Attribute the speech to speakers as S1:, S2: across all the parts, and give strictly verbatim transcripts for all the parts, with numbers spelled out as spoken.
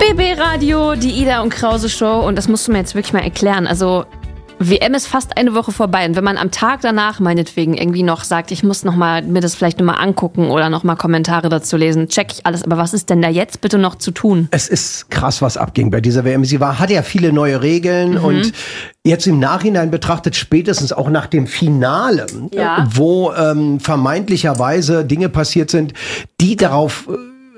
S1: B B Radio, die Ida und Krause Show. Und das musst du mir jetzt wirklich mal erklären. Also W M ist fast eine Woche vorbei. Und wenn man am Tag danach meinetwegen irgendwie noch sagt, ich muss noch mal, mir das vielleicht nochmal angucken oder nochmal Kommentare dazu lesen, check ich alles. Aber was ist denn da jetzt bitte noch zu tun?
S2: Es ist krass, was abging bei dieser W M. Sie war, hatte ja viele neue Regeln mhm. und jetzt im Nachhinein betrachtet, spätestens auch nach dem Finale,
S1: ja.
S2: wo ähm, vermeintlicherweise Dinge passiert sind, die darauf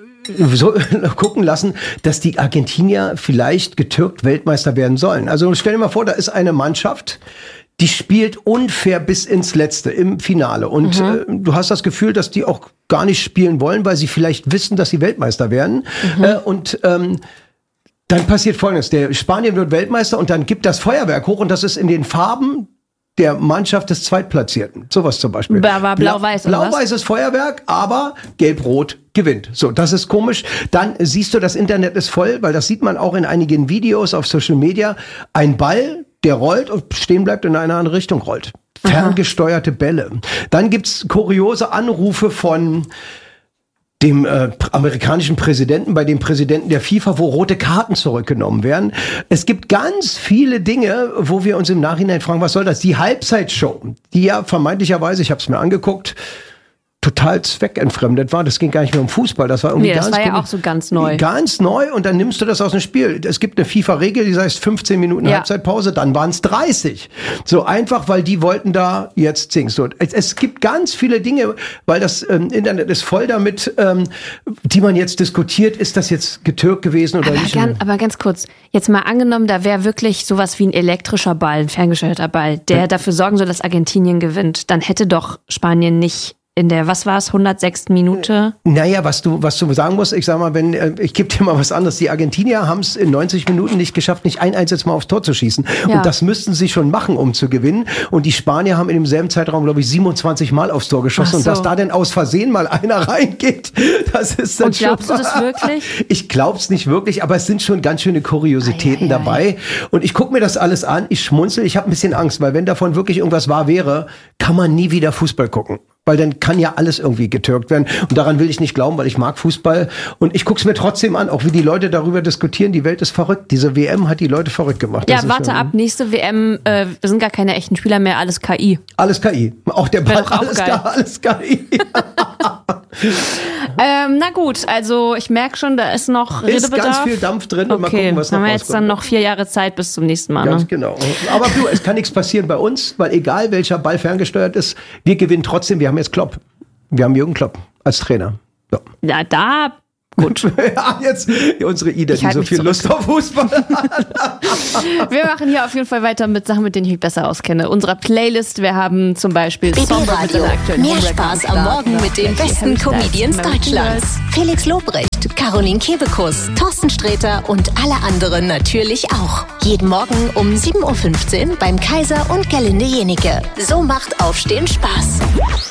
S2: so gucken lassen, dass die Argentinier vielleicht getürkt Weltmeister werden sollen. Also stell dir mal vor, da ist eine Mannschaft, die spielt unfair bis ins Letzte im Finale. Und mhm. äh, du hast das Gefühl, dass die auch gar nicht spielen wollen, weil sie vielleicht wissen, dass sie Weltmeister werden. Mhm. Äh, und ähm, dann passiert Folgendes. Der Spanien wird Weltmeister und dann gibt das Feuerwerk hoch und das ist in den Farben der Mannschaft des Zweitplatzierten. Sowas zum Beispiel.
S1: War blau-weiß, oder was?
S2: Blau-weißes Feuerwerk, aber gelb-rot gewinnt. So, das ist komisch. Dann siehst du, das Internet ist voll, weil das sieht man auch in einigen Videos auf Social Media. Ein Ball, der rollt und stehen bleibt und in eine andere Richtung rollt. Ferngesteuerte Bälle. Dann gibt's kuriose Anrufe von dem äh, amerikanischen Präsidenten, bei dem Präsidenten der FIFA, wo rote Karten zurückgenommen werden. Es gibt ganz viele Dinge, wo wir uns im Nachhinein fragen, was soll das? Die Halbzeitshow, die ja vermeintlicherweise, ich habe es mir angeguckt, total zweckentfremdet war. Das ging gar nicht mehr um Fußball. Das war irgendwie
S1: nee, das
S2: ganz
S1: war ja auch so ganz neu.
S2: Ganz neu und dann nimmst du das aus dem Spiel. Es gibt eine FIFA-Regel, die heißt fünfzehn Minuten ja. Halbzeitpause, dann waren es dreißig. So einfach, weil die wollten da jetzt singen. So, es, es gibt ganz viele Dinge, weil das ähm, Internet ist voll damit, ähm, die man jetzt diskutiert, ist das jetzt getürkt gewesen oder
S1: aber
S2: nicht?
S1: Ganz, aber ganz kurz, jetzt mal angenommen, da wäre wirklich sowas wie ein elektrischer Ball, ein ferngesteuerter Ball, der ja. dafür sorgen soll, dass Argentinien gewinnt. Dann hätte doch Spanien nicht in der, was war es, hundertsechsten Minute?
S2: Naja, was du, was du sagen musst, ich sag mal, wenn, ich gebe dir mal was anderes. Die Argentinier haben es in neunzig Minuten nicht geschafft, nicht ein einziges Mal aufs Tor zu schießen. Ja. Und das müssten sie schon machen, um zu gewinnen. Und die Spanier haben in demselben Zeitraum, glaube ich, siebenundzwanzig Mal aufs Tor geschossen. So. Und dass da denn aus Versehen mal einer reingeht, das ist dann
S1: Und glaubst
S2: schon,
S1: du das wirklich?
S2: Ich glaub's nicht wirklich, aber es sind schon ganz schöne Kuriositäten ei, ei, ei. dabei. Und ich gucke mir das alles an, ich schmunzel, ich habe ein bisschen Angst, weil wenn davon wirklich irgendwas wahr wäre, kann man nie wieder Fußball gucken. Weil dann kann ja alles irgendwie getürkt werden. Und daran will ich nicht glauben, weil ich mag Fußball. Und ich gucke es mir trotzdem an, auch wie die Leute darüber diskutieren. Die Welt ist verrückt. Diese W M hat die Leute verrückt gemacht.
S1: Ja,
S2: das
S1: warte ab. Nächste W M äh, sind gar keine echten Spieler mehr. Alles K I.
S2: Alles K I. Auch der Ball, auch alles, K, alles K I.
S1: ähm, na gut, also ich merke schon, da ist noch Redebedarf.
S2: Ist ganz viel Dampf drin.
S1: Okay,
S2: und mal gucken, was
S1: dann
S2: noch
S1: haben wir jetzt dann noch vier Jahre Zeit bis zum nächsten Mal.
S2: Ganz
S1: ne?
S2: genau. Aber du, es kann nichts passieren bei uns, weil egal welcher Ball ferngesteuert ist, wir gewinnen trotzdem. Wir haben jetzt Klopp. Wir haben Jürgen Klopp als Trainer. So.
S1: Ja, da, gut.
S2: Ja, jetzt unsere Ida, die so viel zurück. Lust auf Fußball hat.
S1: Wir machen hier auf jeden Fall weiter mit Sachen, mit denen ich mich besser auskenne. Unserer Playlist, wir haben zum Beispiel
S3: B B Radio. Mehr Spaß am Morgen mit den besten Comedians Deutschlands. Felix Lobrecht, Caroline Kebekus, Thorsten Sträter und alle anderen natürlich auch. Jeden Morgen um sieben Uhr fünfzehn beim Kaiser und Gerlinde Jenike. So macht Aufstehen Spaß.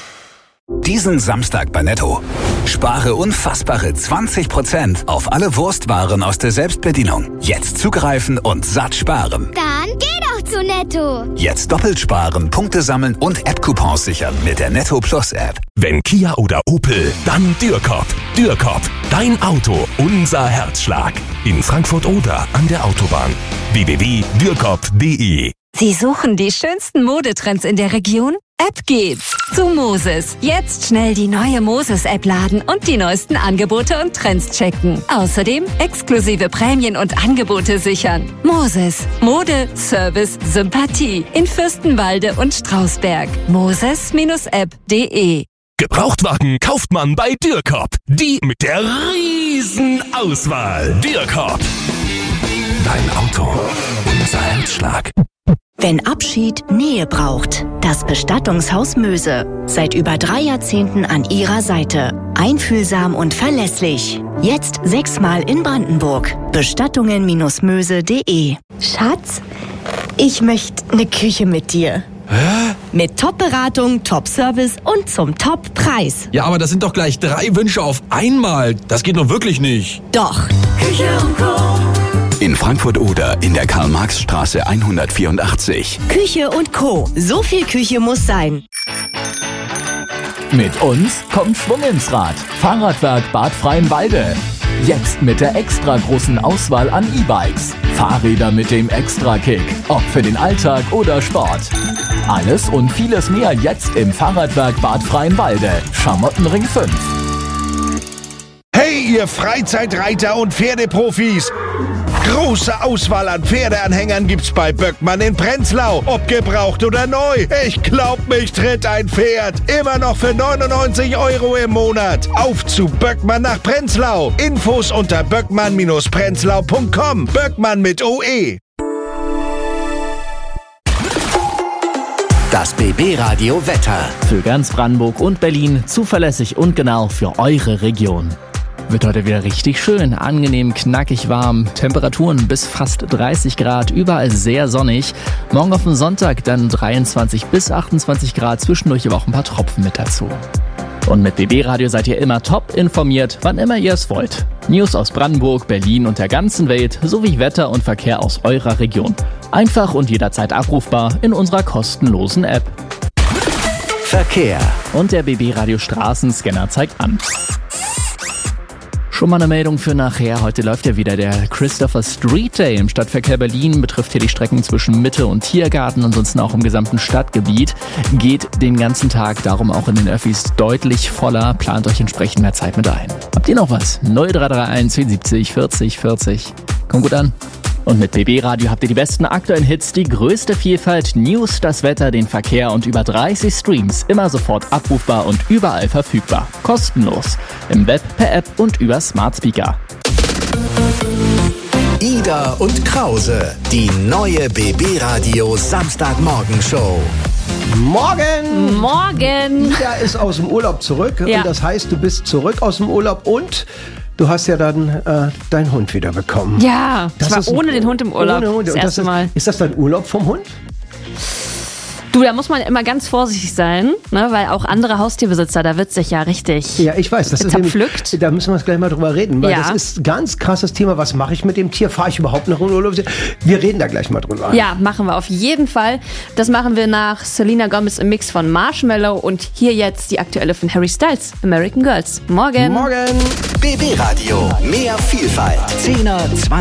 S4: Diesen Samstag bei Netto. Spare unfassbare zwanzig Prozent auf alle Wurstwaren aus der Selbstbedienung. Jetzt zugreifen und satt sparen.
S5: Dann geh doch zu Netto.
S4: Jetzt doppelt sparen, Punkte sammeln und App-Coupons sichern mit der Netto Plus App.
S6: Wenn Kia oder Opel, dann Dürrkop. Dürrkop, dein Auto, unser Herzschlag. In Frankfurt oder an der Autobahn. w w w punkt dürrkop punkt d e.
S7: Sie suchen die schönsten Modetrends in der Region? Ab geht's zu Moses. Jetzt schnell die neue Moses-App laden und die neuesten Angebote und Trends checken. Außerdem exklusive Prämien und Angebote sichern. Moses. Mode, Service, Sympathie. In Fürstenwalde und Strausberg. moses App punkt d e.
S6: Gebrauchtwagen kauft man bei Dürrkop. Die mit der riesen Auswahl. Dürrkop. Dein Auto, unser Herzschlag.
S8: Wenn Abschied Nähe braucht, das Bestattungshaus Möse. Seit über drei Jahrzehnten an Ihrer Seite. Einfühlsam und verlässlich. Jetzt sechsmal in Brandenburg. Bestattungen Möse punkt d e.
S9: Schatz, ich möchte eine Küche mit dir.
S10: Hä?
S9: Mit Top-Beratung, Top-Service und zum Top-Preis.
S10: Ja, aber das sind doch gleich drei Wünsche auf einmal. Das geht doch wirklich nicht.
S9: Doch.
S11: Küche und Co.
S4: In Frankfurt oder in der Karl-Marx-Straße hundertvierundachtzig.
S9: Küche und Co. So viel Küche muss sein.
S12: Mit uns kommt Schwung ins Rad. Fahrradwerk Bad Freienwalde.
S11: Jetzt mit der extra großen Auswahl an E-Bikes. Fahrräder mit dem Extra-Kick. Ob für den Alltag oder Sport. Alles und vieles mehr jetzt im Fahrradwerk Bad Freienwalde. Schamottenring fünf.
S12: Hey, ihr Freizeitreiter und Pferdeprofis! Große Auswahl an Pferdeanhängern gibt's bei Böckmann in Prenzlau. Ob gebraucht oder neu. Ich glaub, mich tritt ein Pferd. Immer noch für neunundneunzig Euro im Monat. Auf zu Böckmann nach Prenzlau. Infos unter böckmann Bindestrich prenzlau punkt com. Böckmann mit O E.
S4: Das B B-Radio Wetter.
S13: Für ganz Brandenburg und Berlin zuverlässig und genau für eure Region. Wird heute wieder richtig schön, angenehm knackig warm, Temperaturen bis fast dreißig Grad, überall sehr sonnig. Morgen auf den Sonntag dann dreiundzwanzig bis achtundzwanzig Grad, zwischendurch aber auch ein paar Tropfen mit dazu. Und mit B B-Radio seid ihr immer top informiert, wann immer ihr es wollt. News aus Brandenburg, Berlin und der ganzen Welt, sowie Wetter und Verkehr aus eurer Region. Einfach und jederzeit abrufbar in unserer kostenlosen App.
S4: Verkehr.
S13: Und der B B-Radio Straßenscanner zeigt an. Schon mal eine Meldung für nachher. Heute läuft ja wieder der Christopher Street Day im Stadtverkehr Berlin. Betrifft hier die Strecken zwischen Mitte und Tiergarten, ansonsten auch im gesamten Stadtgebiet. Geht den ganzen Tag, darum auch in den Öffis deutlich voller. Plant euch entsprechend mehr Zeit mit ein. Habt ihr noch was? null drei drei eins vierundsiebzig vierzig vierzig. Kommt gut an. Und mit B B-Radio habt ihr die besten aktuellen Hits, die größte Vielfalt, News, das Wetter, den Verkehr und über dreißig Streams. Immer sofort abrufbar und überall verfügbar. Kostenlos. Im Web, per App und über Smart Speaker.
S4: Ida und Krause. Die neue B B-Radio Samstagmorgen-Show.
S2: Morgen!
S1: Morgen!
S2: Ida ist aus dem Urlaub zurück.
S1: Ja.
S2: Und das heißt, du bist zurück aus dem Urlaub und du hast ja dann äh, deinen Hund wieder bekommen.
S1: Ja, das,
S2: Das
S1: war
S2: ist
S1: ohne
S2: ein-
S1: den Hund im Urlaub.
S2: Ohne Hund.
S1: Das
S2: Und
S1: erste
S2: ist,
S1: Mal.
S2: Ist das dein Urlaub vom Hund?
S1: Du, da muss man immer ganz vorsichtig sein, ne, weil auch andere Haustierbesitzer, da wird sich ja richtig
S2: Ja, ich weiß. Das ist
S1: zerpflückt.
S2: nämlich, da müssen wir gleich mal drüber reden, weil
S1: Ja.
S2: das ist ein ganz krasses Thema. Was mache ich mit dem Tier? Fahre ich überhaupt noch in Urlaub? Wir reden da gleich mal drüber.
S1: Ja, machen wir auf jeden Fall. Das machen wir nach Selena Gomez im Mix von Marshmello und hier jetzt die aktuelle von Harry Styles, American Girls. Morgen.
S2: Morgen.
S4: B B-Radio. Mehr Vielfalt. Zehner,